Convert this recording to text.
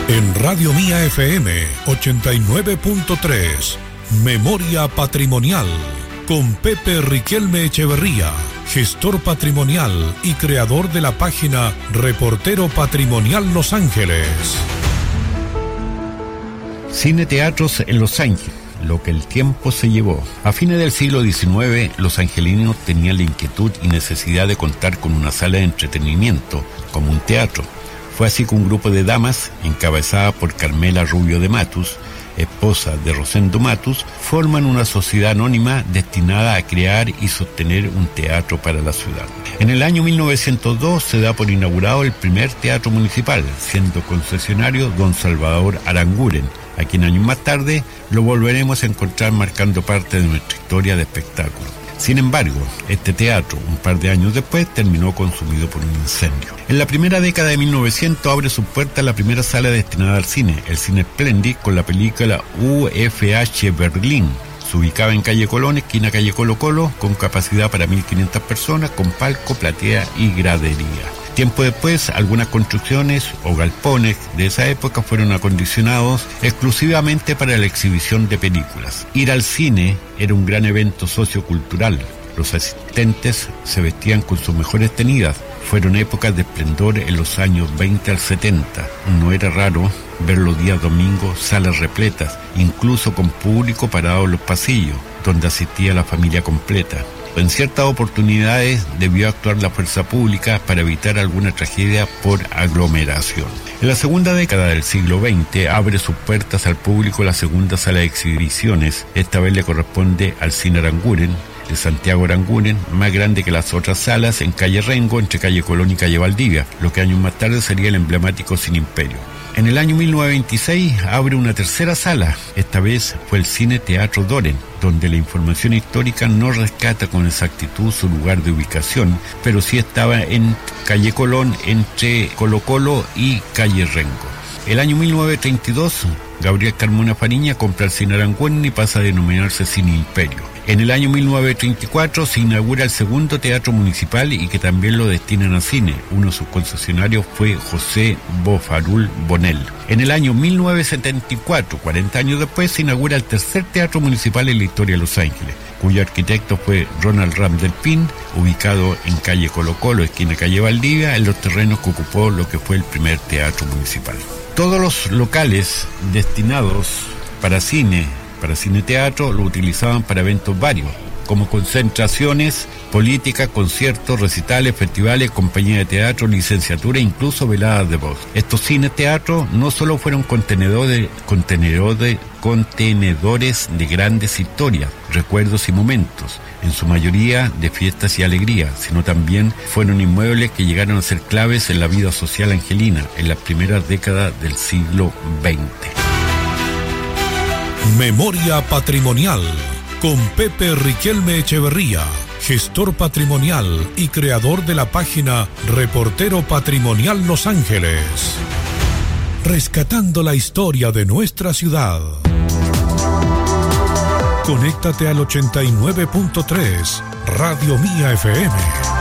En Radio Mía FM 89.3, Memoria Patrimonial, con Pepe Riquelme Echeverría, gestor patrimonial y creador de la página Reportero Patrimonial Los Ángeles. Cine-teatros en Los Ángeles, lo que el tiempo se llevó. A fines del siglo XIX, los angelinos tenían la inquietud y necesidad de contar con una sala de entretenimiento, como un teatro. Fue así que un grupo de damas, encabezada por Carmela Rubio de Matus, esposa de Rosendo Matus, forman una sociedad anónima destinada a crear y sostener un teatro para la ciudad. En el año 1902 se da por inaugurado el primer teatro municipal, siendo concesionario don Salvador Aranguren, a quien años más tarde lo volveremos a encontrar marcando parte de nuestra historia de espectáculo. Sin embargo, este teatro, un par de años después, terminó consumido por un incendio. En la primera década de 1900 abre sus puertas la primera sala destinada al cine, el Cine Splendid, con la película UFH Berlín. Se ubicaba en calle Colón, esquina calle Colo Colo, con capacidad para 1.500 personas, con palco, platea y gradería. Tiempo después, algunas construcciones o galpones de esa época fueron acondicionados exclusivamente para la exhibición de películas. Ir al cine era un gran evento sociocultural. Los asistentes se vestían con sus mejores tenidas. Fueron épocas de esplendor en los años 20 al 70. No era raro ver los días domingos salas repletas, incluso con público parado en los pasillos, donde asistía la familia completa. En ciertas oportunidades debió actuar la fuerza pública para evitar alguna tragedia por aglomeración. En la segunda década del siglo XX abre sus puertas al público la segunda sala de exhibiciones. Esta vez le corresponde al Cine Aranguren, de Santiago Aranguren, más grande que las otras salas, en calle Rengo, entre calle Colón y calle Valdivia, lo que años más tarde sería el emblemático Cine Imperio. En el año 1926 abre una tercera sala, esta vez fue el Cine Teatro Doren, donde la información histórica no rescata con exactitud su lugar de ubicación, pero sí estaba en calle Colón, entre Colo Colo y calle Rengo. El año 1932, Gabriel Carmona Fariña compra el Cine Aranguren y pasa a denominarse Cine Imperio. En el año 1934 se inaugura el segundo teatro municipal y que también lo destinan a cine. Uno de sus concesionarios fue José Bofarul Bonel. En el año 1974, 40 años después, se inaugura el tercer teatro municipal en la historia de Los Ángeles, cuyo arquitecto fue Ronald Ram del Pin, ubicado en calle Colo Colo, esquina calle Valdivia, en los terrenos que ocupó lo que fue el primer teatro municipal. Todos los locales destinados para cine-teatro lo utilizaban para eventos varios, como concentraciones políticas, conciertos, recitales, festivales, compañías de teatro, licenciatura e incluso veladas de voz. Estos cine-teatros no solo fueron contenedores de grandes historias, recuerdos y momentos, en su mayoría de fiestas y alegrías, sino también fueron inmuebles que llegaron a ser claves en la vida social angelina en las primeras décadas del siglo XX. Memoria Patrimonial, con Pepe Riquelme Echeverría, gestor patrimonial y creador de la página Reportero Patrimonial Los Ángeles. Rescatando la historia de nuestra ciudad. Conéctate al 89.3, Radio Mía FM.